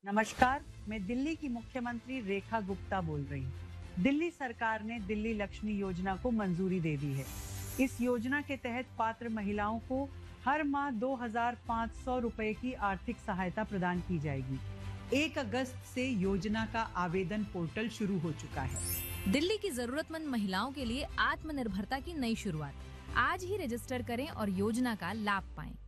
नमस्कार, मैं दिल्ली की मुख्यमंत्री रेखा गुप्ता बोल रही हूँ। दिल्ली सरकार ने दिल्ली लक्ष्मी योजना को मंजूरी दे दी है। इस योजना के तहत पात्र महिलाओं को हर माह 2,500 रुपए की आर्थिक सहायता प्रदान की जाएगी। 1 अगस्त से योजना का आवेदन पोर्टल शुरू हो चुका है। दिल्ली की जरूरतमंद महिलाओं के लिए आत्मनिर्भरता की नई शुरुआत। आज ही रजिस्टर करें और योजना का लाभ पाएं।